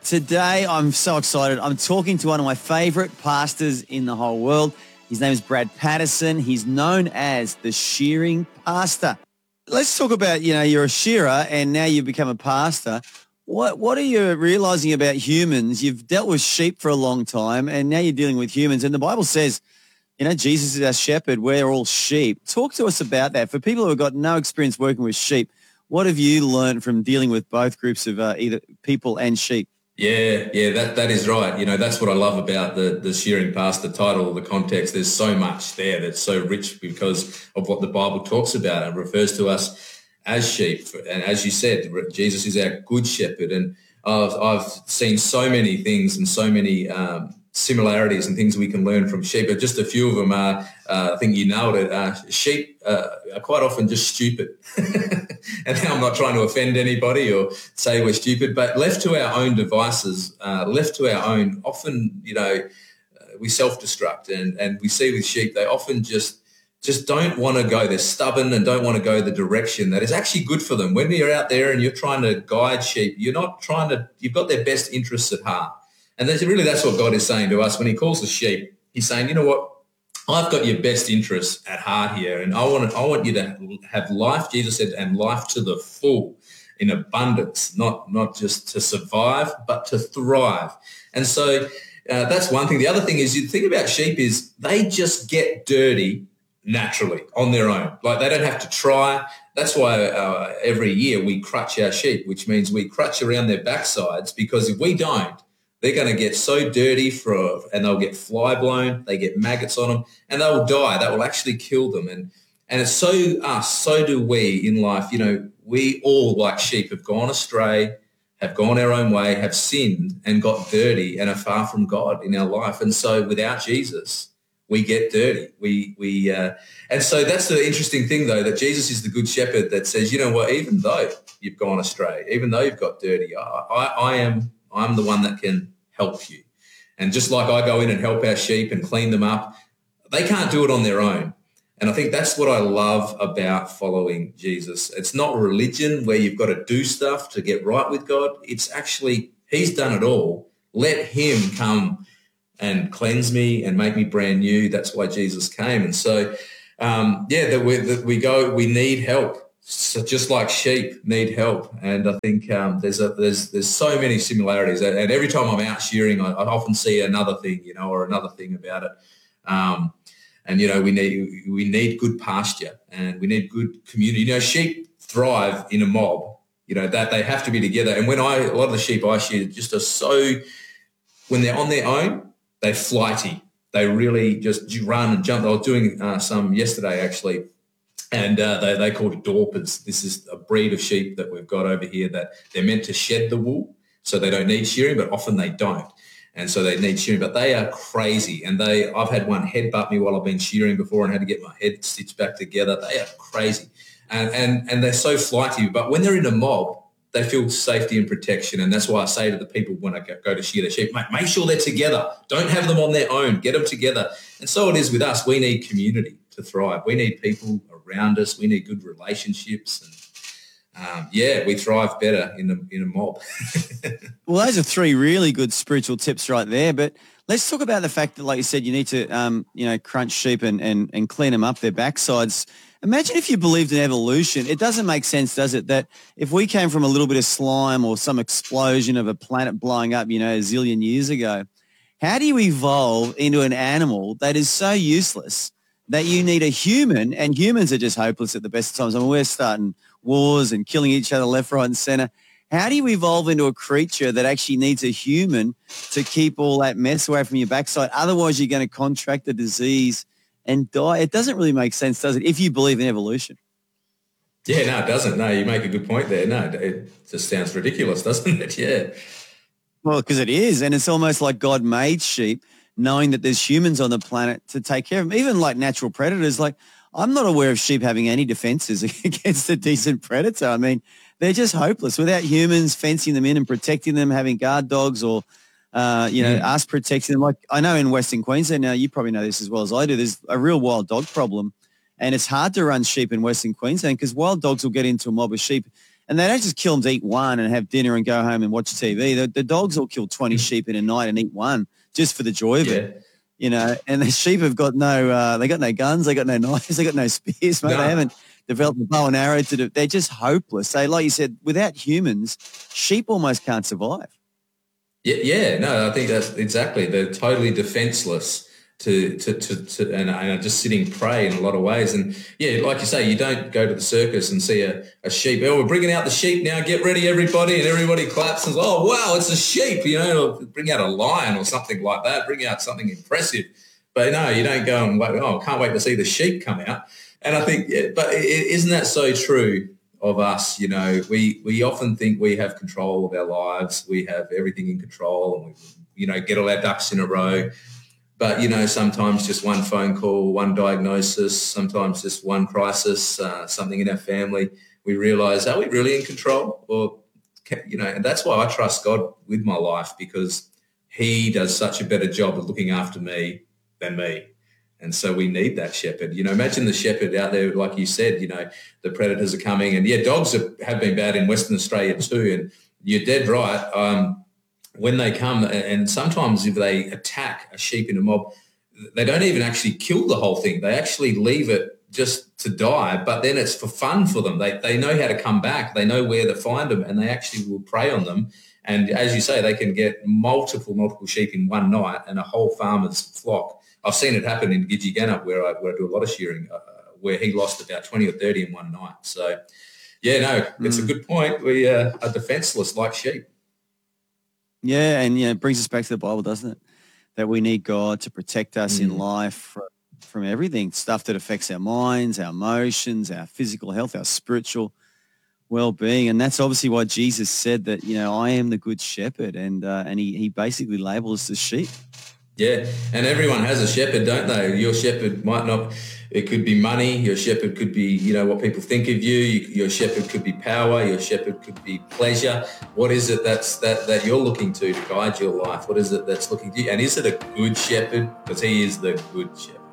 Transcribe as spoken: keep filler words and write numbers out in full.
Today, I'm so excited. I'm talking to one of my favourite pastors in the whole world. His name is Brad Patterson. He's known as the shearing pastor. Let's talk about, you know, you're a shearer and now you've become a pastor. What what are you realising about humans? You've dealt with sheep for a long time and now you're dealing with humans. And the Bible says, you know, Jesus is our shepherd. We're all sheep. Talk to us about that. For people who have got no experience working with sheep, what have you learned from dealing with both groups of uh, either people and sheep? Yeah, yeah, that, that is right. You know, that's what I love about the, the shearing pastor title, the context. There's so much there that's so rich because of what the Bible talks about. It refers to us as sheep. And as you said, Jesus is our good shepherd. And I've, I've seen so many things and so many um, similarities and things we can learn from sheep. But just a few of them are, uh, I think you nailed it, uh, sheep uh, are quite often just stupid. And I'm not trying to offend anybody or say we're stupid, but left to our own devices, uh, left to our own, often, you know, uh, we self-destruct. And, and we see with sheep, they often just just don't want to go. They're stubborn and don't want to go the direction that is actually good for them. When you're out there and you're trying to guide sheep, you're not trying to, you've got their best interests at heart. And that's really, that's what God is saying to us when he calls the sheep. He's saying, you know what? I've got your best interests at heart here, and I want I want you to have life, Jesus said, and life to the full, in abundance, not not just to survive, but to thrive. And so uh, that's one thing. The other thing is, you think about sheep is they just get dirty naturally on their own. Like they don't have to try. That's why uh, every year we crutch our sheep, which means we crutch around their backsides, because if we don't, they're going to get so dirty for, and they'll get fly blown, they get maggots on them, and they will die. That will actually kill them. And and it's so us, so do we in life. You know, we all, like sheep, have gone astray, have gone our own way, have sinned and got dirty and are far from God in our life. And so without Jesus, we get dirty. We we uh, and so that's the interesting thing, though, that Jesus is the good shepherd that says, you know what, even though you've gone astray, even though you've got dirty, I, I, I am I'm the one that can help you. And just like I go in and help our sheep and clean them up, they can't do it on their own. And I think that's what I love about following Jesus. It's not religion where you've got to do stuff to get right with God. It's actually, he's done it all. Let him come and cleanse me and make me brand new. That's why Jesus came. And so, um, yeah, that we, that we go, we need help. So just like sheep need help, and I think um, there's a, there's there's so many similarities. And every time I'm out shearing, I, I often see another thing, you know, or another thing about it. Um, and you know, we need we need good pasture, and we need good community. You know, sheep thrive in a mob. You know that they have to be together. And when I a lot of the sheep I shear just are so, when they're on their own, they're flighty. They really just run and jump. I was doing uh, some yesterday actually. And uh, they, they call it Dorpers. This is a breed of sheep that we've got over here that they're meant to shed the wool, so they don't need shearing, but often they don't. And so they need shearing, but they are crazy. And they, I've had one headbutt me while I've been shearing before and had to get my head stitched back together. They are crazy. And, and, and they're so flighty. But when they're in a mob, they feel safety and protection. And that's why I say to the people when I go to shear their sheep, mate, make sure they're together. Don't have them on their own. Get them together. And so it is with us. We need community to thrive. We need people around us. We need good relationships. And um, yeah, we thrive better in a, in a mob. Well, those are three really good spiritual tips right there. But let's talk about the fact that, like you said, you need to, um, you know, crunch sheep and, and, and clean them up, their backsides. Imagine if you believed in evolution. It doesn't make sense, does it, that if we came from a little bit of slime or some explosion of a planet blowing up, you know, a zillion years ago, how do you evolve into an animal that is so useless that you need a human, and humans are just hopeless at the best of times? I mean, we're starting wars and killing each other left, right, and center. How do you evolve into a creature that actually needs a human to keep all that mess away from your backside? Otherwise, you're going to contract the disease and die. It doesn't really make sense, does it, if you believe in evolution? Yeah, no, it doesn't. No, you make a good point there. No, it just sounds ridiculous, doesn't it? Yeah. Well, because it is, and it's almost like God made sheep knowing that there's humans on the planet to take care of them. Even like natural predators, like I'm not aware of sheep having any defenses against a decent predator. I mean, they're just hopeless without humans fencing them in and protecting them, having guard dogs or, uh, you know, mm. us protecting them. Like I know in Western Queensland now, you probably know this as well as I do, there's a real wild dog problem, and it's hard to run sheep in Western Queensland because wild dogs will get into a mob of sheep And they don't just kill them to eat one and have dinner and go home and watch T V. The, the dogs will kill twenty sheep in a night and eat one just for the joy of yeah. it. You know, and the sheep have got no, uh, they got no guns, they got no knives, they got no spears, mate. No. They haven't developed a bow and arrow to do. They're just hopeless. They, like you said, without humans, sheep almost can't survive. Yeah, yeah, no, I think that's exactly. They're totally defenseless to to to, to and, and are just sitting prey in a lot of ways. And yeah, like you say, you don't go to the circus and see a, a sheep. Oh, we're bringing out the sheep now. Get ready, everybody, and everybody claps and says, "Oh, wow, it's a sheep!" You know, bring out a lion or something like that. Bring out something impressive. But no, you don't go and wait. Oh, can't wait to see the sheep come out. And I think, yeah, but isn't that so true of us? You know, we we often think we have control of our lives. We have everything in control, and we, you know, get all our ducks in a row. But, you know, sometimes just one phone call, one diagnosis, sometimes just one crisis, uh, something in our family, we realise, are we really in control? Or, you know, and that's why I trust God with my life, because he does such a better job of looking after me than me. And so we need that shepherd. You know, imagine the shepherd out there, like you said, you know, the predators are coming. And, yeah, dogs have, have been bad in Western Australia too. And you're dead right. Um, when they come, and sometimes if they attack a sheep in a mob, they don't even actually kill the whole thing. They actually leave it just to die, but then it's for fun for them. They they know how to come back. They know where to find them, and they actually will prey on them. And as you say, they can get multiple, multiple sheep in one night and a whole farmer's flock. I've seen it happen in Gidgegannup where I, where I do a lot of shearing, uh, where he lost about twenty or thirty in one night. So, yeah, no, it's mm. a good point. We uh, are defenseless like sheep. Yeah, and yeah, it brings us back to the Bible, doesn't it? That we need God to protect us mm. in life from, from everything, stuff that affects our minds, our emotions, our physical health, our spiritual well-being. And that's obviously why Jesus said that, you know, I am the good shepherd, and uh, and he, he basically labels the sheep. Yeah, and everyone has a shepherd, don't they? Your shepherd might not, it could be money, your shepherd could be, you know, what people think of you, your shepherd could be power, your shepherd could be pleasure. What is it that's that, that you're looking to to guide your life? What is it that's looking to you? And is it a good shepherd? Because he is the good shepherd.